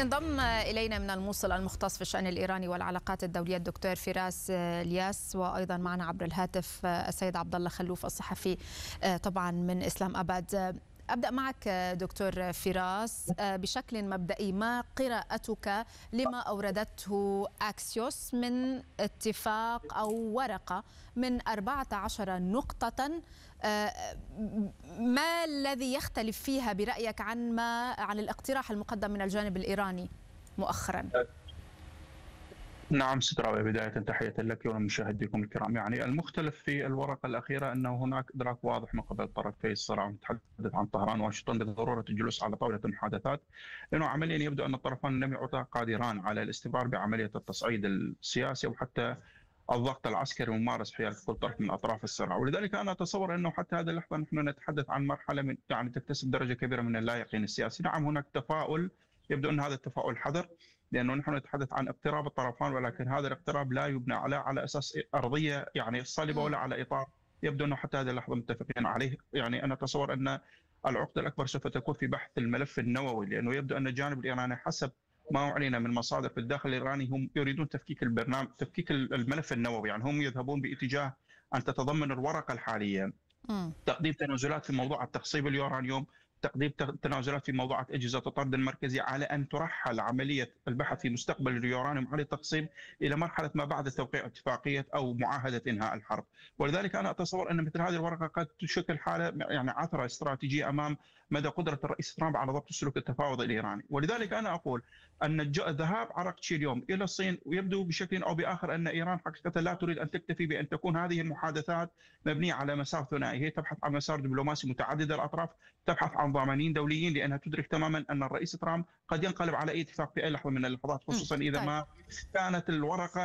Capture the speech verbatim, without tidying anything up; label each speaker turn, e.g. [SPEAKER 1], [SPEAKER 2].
[SPEAKER 1] ينضم إلينا من الموصل المختص في الشأن الإيراني والعلاقات الدولية الدكتور فراس الياس، وأيضا معنا عبر الهاتف السيد عبد الله خلوف الصحفي طبعا من إسلام أباد. أبدأ معك دكتور فراس بشكل مبدئي، ما قراءتك لما أوردته أكسيوس من اتفاق أو ورقة من أربعة عشر نقطة، ما الذي يختلف فيها برأيك عن ما عن الاقتراح المقدم من الجانب الإيراني مؤخرا؟
[SPEAKER 2] نعم ست رابع، بداية تحية لك ولمشاهديكم الكرام. يعني المختلف في الورقة الأخيرة أنه هناك إدراك واضح من قبل طرفي الصراع، نتحدث عن طهران وواشنطن، بضرورة الجلوس على طاولة المحادثات، لأنه عمليا يبدو أن الطرفان لم يعطى قادران على الاستمرار بعملية التصعيد السياسي وحتى الضغط العسكري الممارس حيال كل طرف من أطراف الصراع. ولذلك أنا أتصور أنه حتى هذه اللحظة نحن نتحدث عن مرحلة من يعني تكتسب درجة كبيرة من اللا يقين السياسي. نعم هناك تفاؤل، يبدو أن هذا التفاؤل حذر، لأنه نحن نتحدث عن اقتراب الطرفان، ولكن هذا الاقتراب لا يبنى على على أساس أرضية يعني صلبة ولا على إطار يبدو أنه حتى هذه اللحظة متفقين عليه. يعني أنا أتصور أن العقدة الأكبر سوف تكون في بحث الملف النووي، لأنه يبدو أن الجانب الإيراني حسب ما أعلن من مصادر في الداخل الإيراني هم يريدون تفكيك البرنامج، تفكيك الملف النووي. يعني هم يذهبون باتجاه أن تتضمن الورقة الحالية تقديم تنازلات في موضوع التخصيب اليورانيوم، تقديم تنازلات في موضوع أجهزة الطرد المركزي، على أن ترحل عملية البحث في مستقبل اليورانيوم عن التخصيب إلى مرحلة ما بعد توقيع اتفاقية أو معاهدة إنهاء الحرب. ولذلك أنا أتصور أن مثل هذه الورقة قد تشكل حالة يعني عثرة استراتيجية أمام مدى قدرة الرئيس ترامب على ضبط السلوك التفاوضي الإيراني. ولذلك أنا أقول أن الذهاب عرقتشي اليوم إلى الصين، ويبدو بشكل أو بآخر أن إيران حقيقة لا تريد أن تكتفي بأن تكون هذه المحادثات مبنية على مسار ثنائي، هي تبحث عن مسار دبلوماسي متعدد الأطراف، تبحث عن ضامنين دوليين، لأنها تدرك تماما أن الرئيس ترامب قد ينقلب على أي اتفاق في أي لحظة من اللحظات، خصوصا إذا ما كانت الورقة